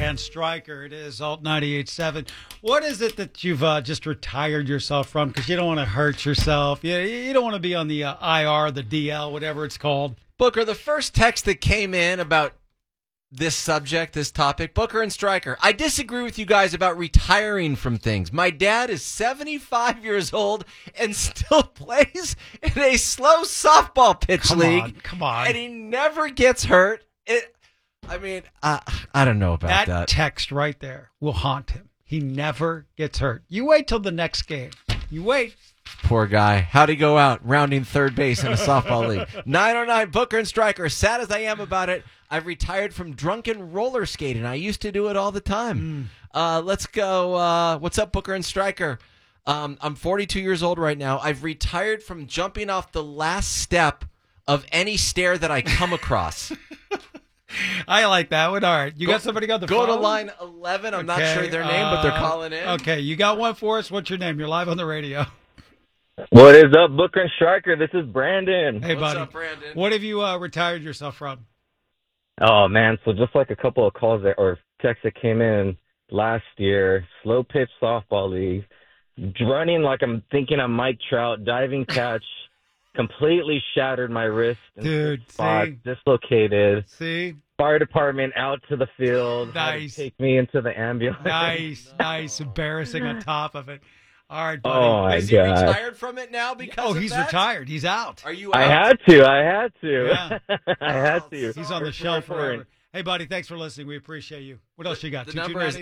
and Stryker. It is Alt 98.7. What is it that you've just retired yourself from? Because you don't want to hurt yourself. You don't want to be on the IR, the DL, whatever it's called. Booker, the first text that came in about this subject, this topic, Booker and Stryker, I disagree with you guys about retiring from things. My dad is 75 years old and still plays in a slow softball pitch league. Come on. And he never gets hurt. I don't know about that. That text right there will haunt him. He never gets hurt. You wait till the next game. You wait. Poor guy. How'd he go out rounding third base in a softball league? 909 Booker and Stryker. Sad as I am about it, I've retired from drunken roller skating. I used to do it all the time. Let's go. What's up, Booker and Stryker? I'm 42 years old right now. I've retired from jumping off the last step of any stair that I come across. I like that one. All right. You got somebody on the phone? Go to line 11. I'm not sure their name, but they're calling in. Okay. You got one for us? What's your name? You're live on the radio. What is up, Booker and Stryker? This is Brandon. Hey, buddy. What's up, Brandon? What have you retired yourself from? Oh, man. So just like a couple of calls or texts that came in last year, slow pitch softball league, running like I'm thinking I'm Mike Trout, diving catch, completely shattered my wrist. Dude, spot, see? Dislocated. See? Fire department out to the field. Nice. Had to take me into the ambulance. Nice. Embarrassing on top of it. All right, buddy. Oh, my Is he God. retired from it now because of he's that? retired. He's out. Are you out? I had to. Yeah. I had to. He's on the shelf forever. Hey, buddy, thanks for listening. We appreciate you. What else you got? The number is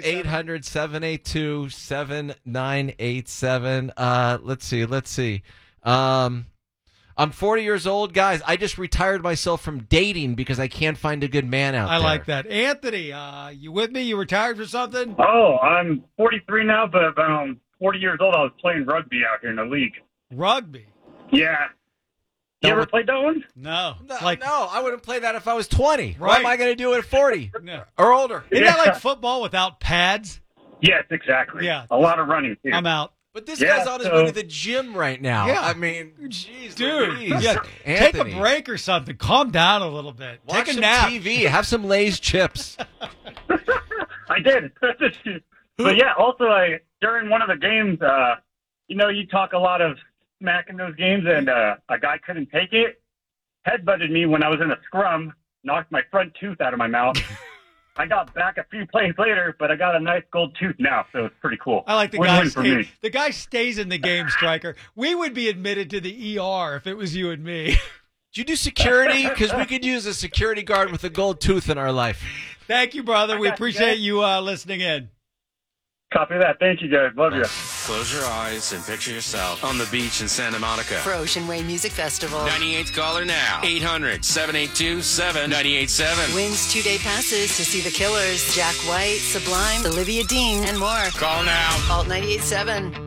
800-782-7987. Let's see. I'm 40 years old. Guys, I just retired myself from dating because I can't find a good man out there. I like that. Anthony, you with me? You retired for something? Oh, I'm 43 now, but about 40 years old. I was playing rugby out here in the league. Rugby? Yeah. You ever played that one? No. No, I wouldn't play that if I was 20. Right. What am I going to do at 40 No. or older? Isn't that like football without pads? Yes, exactly. Yeah. A lot of running, too. I'm out. But this Yeah, guy's on his so- way to the gym right now. Yeah. I mean, jeez, Dude, Louise. yeah, take a Anthony, break or something. Calm down a little bit. watch Take a some nap. TV. Have some Lay's chips. I did. But yeah, also, during one of the games, you talk a lot of smack in those games, and a guy couldn't take it, headbutted me when I was in a scrum, knocked my front tooth out of my mouth. I got back a few plays later, but I got a nice gold tooth now, so it's pretty cool. I like the Win-win for me. the guy stays in the game, Stryker. We would be admitted to the ER if it was you and me. Did you do security? Because we could use a security guard with a gold tooth in our life. Thank you, brother. We appreciate you listening in. Copy that. Thank you, guys. Love you. Close your eyes and picture yourself on the beach in Santa Monica. For Ocean Way Music Festival. 98th caller now. 800-782-7987. Wins 2-day passes to see The Killers, Jack White, Sublime, Olivia Dean, and more. Call now. Alt 98.7.